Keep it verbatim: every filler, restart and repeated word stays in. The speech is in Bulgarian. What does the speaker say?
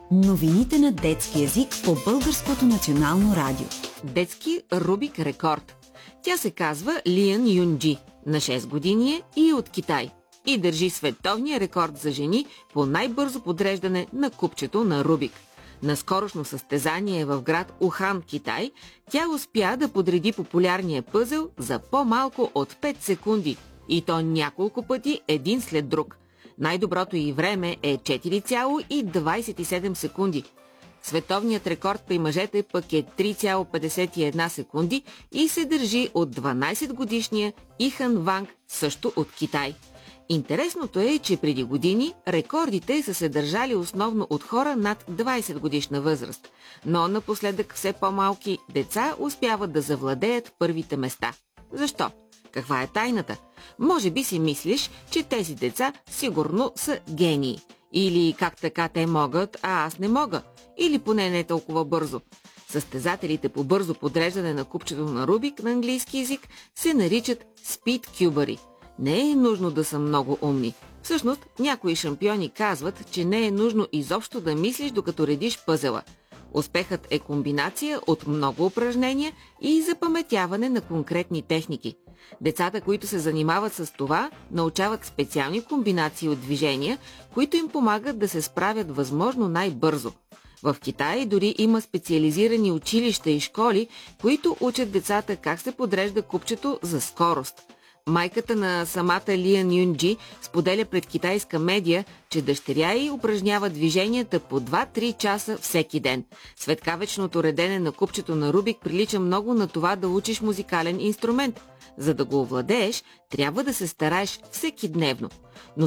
Новините на детски език по Българското национално радио. Детски Рубик рекорд. Тя се казва Лиан Юнджи, на шест години е и е от Китай. И държи световния рекорд за жени по най-бързо подреждане на купчето на Рубик. На скорошно състезание в град Ухан, Китай, тя успя да подреди популярния пъзел за по-малко от пет секунди. И то няколко пъти един след друг. Най-доброто й време е четири цяло двадесет и седем секунди. Световният рекорд при мъжете пък е три цяло петдесет и една секунди и се държи от дванадесетгодишния Ихан Ванг, също от Китай. Интересното е, че преди години рекордите са се държали основно от хора над двадесет годишна възраст, но напоследък все по-малки деца успяват да завладеят първите места. Защо? Каква е тайната? Може би си мислиш, че тези деца сигурно са гении. Или как така те могат, а аз не мога. Или поне не толкова бързо. Състезателите по бързо подреждане на купчето на Рубик на английски език се наричат спидкюбъри. Не е нужно да са много умни. Всъщност, някои шампиони казват, че не е нужно изобщо да мислиш докато редиш пъзела. Успехът е комбинация от много упражнения и запаметяване на конкретни техники. Децата, които се занимават с това, научават специални комбинации от движения, които им помагат да се справят възможно най-бързо. В Китай дори има специализирани училища и школи, които учат децата как се подрежда купчето за скорост. Майката на самата Лиан Юнджи споделя пред китайска медия, че дъщеря й упражнява движенията по два-три часа всеки ден. Светкавечното редене на купчето на Рубик прилича много на това да учиш музикален инструмент. За да го овладееш, трябва да се стараеш всеки дневно. Но